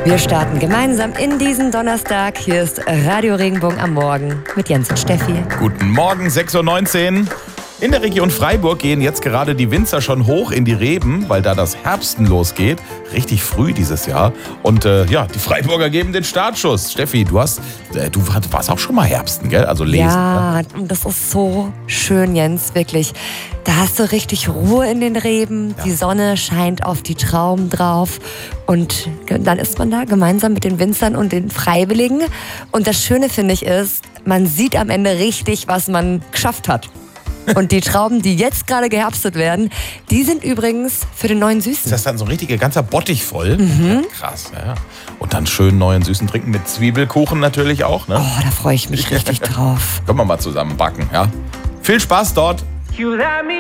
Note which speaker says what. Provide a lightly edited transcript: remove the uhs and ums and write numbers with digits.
Speaker 1: Wir starten gemeinsam in diesen Donnerstag. Hier ist Radio Regenbogen am Morgen mit Jens und Steffi.
Speaker 2: Guten Morgen, 6:19 Uhr. In der Region Freiburg gehen jetzt gerade die Winzer schon hoch in die Reben, weil da das Herbsten losgeht. Richtig früh dieses Jahr. Und die Freiburger geben den Startschuss. Steffi, du warst auch schon mal Herbsten, gell? Also lesen.
Speaker 1: Ja, und das ist so schön, Jens, wirklich. Da hast du richtig Ruhe in den Reben. Ja. Die Sonne scheint auf die Trauben drauf. Und dann ist man da gemeinsam mit den Winzern und den Freiwilligen. Und das Schöne, finde ich, ist, man sieht am Ende richtig, was man geschafft hat. Und die Trauben, die jetzt gerade geherbstet werden, die sind übrigens für den neuen Süßen.
Speaker 2: Ist das dann so ein richtiger ganzer Bottich voll?
Speaker 1: Mhm.
Speaker 2: Krass, ja. Und dann schön neuen Süßen trinken mit Zwiebelkuchen natürlich auch, ne?
Speaker 1: Oh, da freue ich mich richtig drauf.
Speaker 2: Können wir mal zusammen backen, ja? Viel Spaß dort!